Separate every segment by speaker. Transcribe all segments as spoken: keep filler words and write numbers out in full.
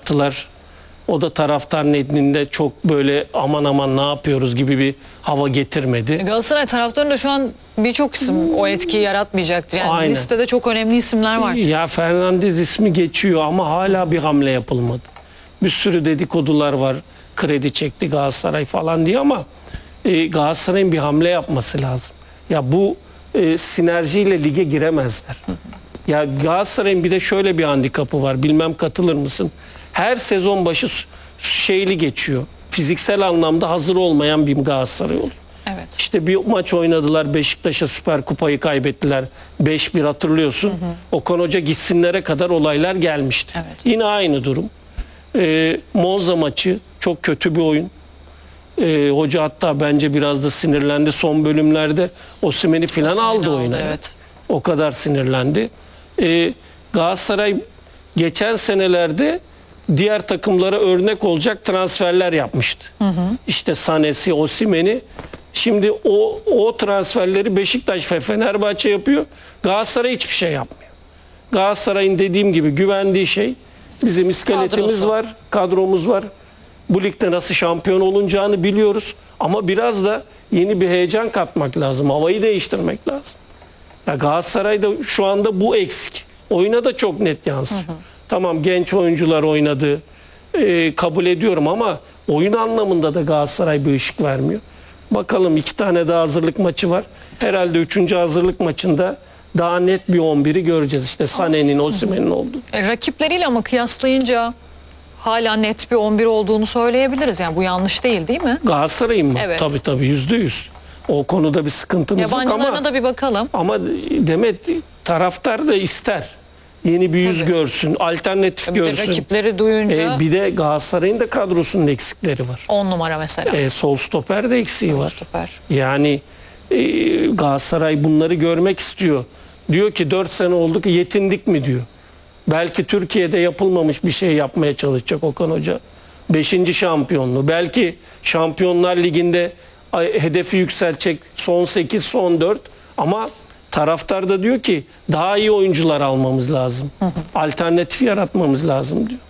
Speaker 1: yaptılar. O da taraftar nezdinde çok böyle aman aman ne yapıyoruz gibi bir hava getirmedi.
Speaker 2: Galatasaray taraftarında şu an birçok isim o etkiyi yaratmayacaktır. Yani
Speaker 1: Aynen.
Speaker 2: listede çok önemli isimler var.
Speaker 1: Ya Fernandez ismi geçiyor ama hala bir hamle yapılmadı. Bir sürü dedikodular var. Kredi çekti Galatasaray falan diye ama e, Galatasaray'ın bir hamle yapması lazım. Ya bu e, sinerjiyle lige giremezler. Ya Galatasaray'ın bir de şöyle bir handikapı var. Bilmem katılır mısın? Her sezon başı şeyli geçiyor. Fiziksel anlamda hazır olmayan bir Galatasaray oluyor.
Speaker 2: Evet.
Speaker 1: İşte bir maç oynadılar. Beşiktaş'a Süper Kupayı kaybettiler. beş bir hatırlıyorsun. Hı hı. Okan Hoca gitsinlere kadar olaylar gelmişti.
Speaker 2: Evet.
Speaker 1: Yine aynı durum. Ee, Monza maçı çok kötü bir oyun. Ee, hoca hatta bence biraz da sinirlendi. Son bölümlerde Osimhen'i falan aldı oyuna.
Speaker 2: Evet.
Speaker 1: O kadar sinirlendi. Ee, Galatasaray geçen senelerde diğer takımlara örnek olacak transferler yapmıştı. Hı hı. İşte Sané'si, Osimhen'i. Şimdi o o transferleri Beşiktaş ve Fenerbahçe yapıyor. Galatasaray hiçbir şey yapmıyor. Galatasaray'ın dediğim gibi güvendiği şey bizim iskeletimiz
Speaker 2: Kadrosu
Speaker 1: var, kadromuz var. Bu ligde nasıl şampiyon olunacağını biliyoruz. Ama biraz da yeni bir heyecan katmak lazım. Havayı değiştirmek lazım. Ya Galatasaray'da şu anda bu eksik. Oyuna da çok net yansıyor. Hı hı. Tamam genç oyuncular oynadı. Ee, kabul ediyorum ama oyun anlamında da Galatasaray bir ışık vermiyor. Bakalım iki tane daha hazırlık maçı var. Herhalde üçüncü hazırlık maçında daha net bir on biri göreceğiz. İşte Sané'nin, Osimhen'in olduğu.
Speaker 2: E, rakipleriyle ama kıyaslayınca hala net bir on bir olduğunu söyleyebiliriz. Yani bu yanlış değil değil mi?
Speaker 1: Galatasaray'ın mı?
Speaker 2: Evet.
Speaker 1: Tabii tabii yüzde yüz. O konuda bir sıkıntımız yok ama.
Speaker 2: Yabancılarına da bir bakalım.
Speaker 1: Ama Demet taraftar da ister. Yeni bir yüz
Speaker 2: Tabii.
Speaker 1: görsün, alternatif
Speaker 2: Bir de
Speaker 1: görsün.
Speaker 2: rakipleri duyunca
Speaker 1: E, bir de Galatasaray'ın da kadrosunun eksikleri var.
Speaker 2: on numara mesela.
Speaker 1: E, sol stoper de eksiği var.
Speaker 2: Stoper.
Speaker 1: Yani e, Galatasaray bunları görmek istiyor. Diyor ki dört sene oldu ki yetindik mi diyor. Belki Türkiye'de yapılmamış bir şey yapmaya çalışacak Okan Hoca. Beşinci şampiyonluğu. Belki Şampiyonlar Ligi'nde hedefi yükseltecek son sekiz, son dört. Ama taraftar da diyor ki daha iyi oyuncular almamız lazım. Hı hı. Alternatif yaratmamız lazım diyor.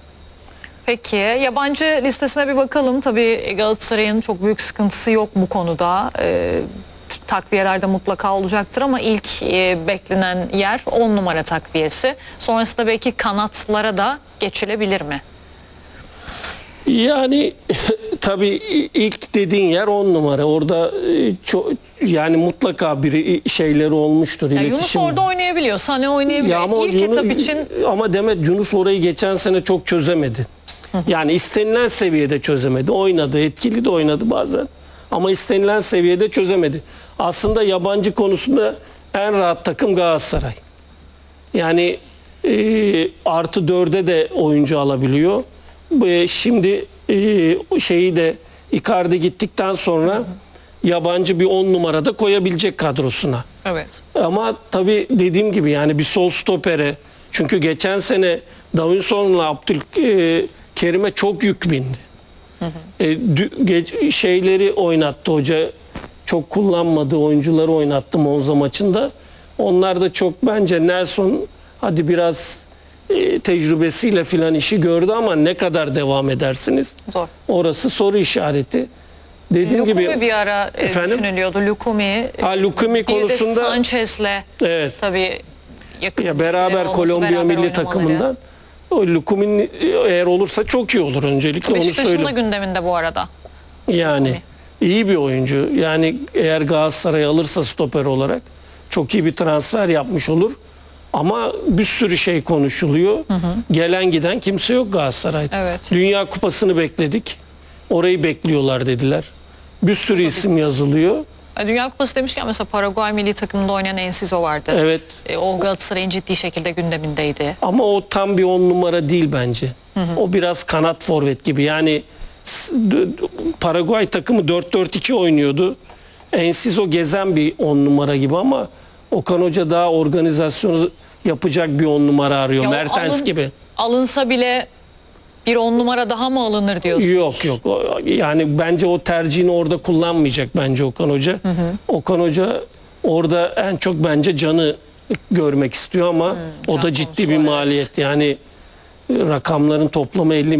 Speaker 2: Peki yabancı listesine bir bakalım. Tabii Galatasaray'ın çok büyük sıkıntısı yok bu konuda. Ee, takviyelerde mutlaka olacaktır ama ilk e, beklenen yer on numara takviyesi. Sonrasında belki kanatlara da geçilebilir mi?
Speaker 1: Yani tabii ilk dediğin yer on numara. Orada çok yani mutlaka bir şeyleri olmuştur.
Speaker 2: Ya Yunus orada oynayabiliyor, Sané oynayabiliyor.
Speaker 1: Ya ama
Speaker 2: İlk
Speaker 1: Yunus,
Speaker 2: etap için
Speaker 1: ama Demet Yunus orayı geçen sene çok çözemedi. Yani istenilen seviyede çözemedi. Oynadı, etkili de oynadı bazen. Ama istenilen seviyede çözemedi. Aslında yabancı konusunda en rahat takım Galatasaray. Yani e, artı dörde de oyuncu alabiliyor. E, şimdi e, şeyi de Icardi gittikten sonra hı hı. yabancı bir on numarada koyabilecek kadrosuna.
Speaker 2: Evet.
Speaker 1: Ama tabii dediğim gibi yani bir sol stopere, çünkü geçen sene Davinson'la Abdülkerim'e çok yük bindi. Hı hı. E, geç, şeyleri oynattı hoca, çok kullanmadığı oyuncuları oynattı Monza maçında. Onlar da çok bence Nelson hadi biraz e, tecrübesiyle filan işi gördü ama ne kadar devam edersiniz?
Speaker 2: Zor.
Speaker 1: Orası soru işareti. Dediğim
Speaker 2: Lukumi
Speaker 1: gibi
Speaker 2: bir ara e, düşünülüyordu. Lukumi.
Speaker 1: Ha, Lukumi konusunda
Speaker 2: bir de Sanchez'le
Speaker 1: evet.
Speaker 2: tabii yakın
Speaker 1: ya beraber Kolombiya milli takımından. O Lukumi'nin eğer olursa çok iyi olur öncelikle, onu söyleyeyim.
Speaker 2: Beşiktaş'ın da gündeminde bu arada.
Speaker 1: Yani
Speaker 2: Lukumi.
Speaker 1: iyi bir oyuncu. Yani eğer Galatasaray alırsa stoper olarak çok iyi bir transfer yapmış olur. Ama bir sürü şey konuşuluyor. Hı hı. Gelen giden kimse yok Galatasaray'da.
Speaker 2: Evet.
Speaker 1: Dünya Kupası'nı bekledik. Orayı bekliyorlar dediler. Bir sürü Tabii. isim yazılıyor.
Speaker 2: Dünya Kupası demişken mesela Paraguay milli takımında oynayan Enciso vardı.
Speaker 1: Evet.
Speaker 2: E, o Galatasaray'ın ciddi şekilde gündemindeydi.
Speaker 1: Ama o tam bir on numara değil bence. Hı hı. O biraz kanat forvet gibi. Yani Paraguay takımı dört dört iki oynuyordu. Enciso gezen bir on numara gibi ama Okan Hoca daha organizasyonu yapacak bir on numara arıyor. Ya Mertens alın, gibi.
Speaker 2: Alınsa bile bir on numara daha mı alınır diyorsun?
Speaker 1: Yok yok. Yani bence o tercihini orada kullanmayacak bence Okan Hoca. Hı hı. Okan Hoca orada en çok bence Can'ı görmek istiyor ama hı, o da ciddi bir maliyet. Evet. Yani rakamların toplamı elli